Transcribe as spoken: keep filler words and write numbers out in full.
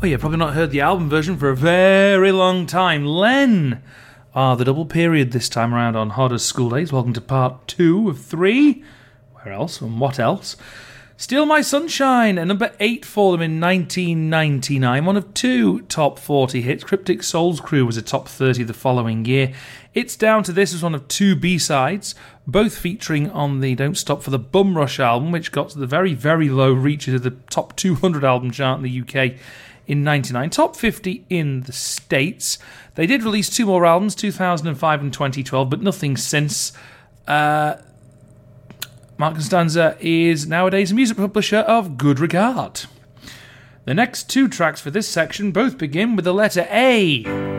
Oh, you've probably not heard the album version for a very long time. Len! Ah, the double period this time around on Hard as School Days. Welcome to part two of three. Where else and what else? Steal My Sunshine, a number eight for them in nineteen ninety-nine. One of two top forty hits. Cryptic Souls Crew was a top thirty the following year. It's Down to This was one of two B-sides, both featuring on the Don't Stop for the Bum Rush album, which got to the very, very low reaches of the top two hundred album chart in the U K in ninety-nine, top fifty in the States. They did release two more albums, two thousand five and twenty twelve, but nothing since. Uh, Mark Costanza is nowadays a music publisher of good regard. The next two tracks for this section both begin with the letter A.